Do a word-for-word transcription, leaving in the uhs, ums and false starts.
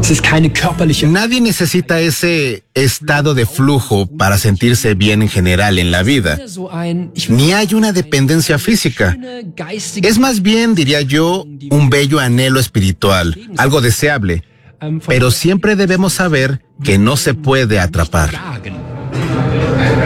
Nadie necesita ese estado de flujo para sentirse bien en general en la vida. Ni hay una dependencia física. Es más bien, diría yo, un bello anhelo espiritual, algo deseable. Pero siempre debemos saber que no se puede atrapar.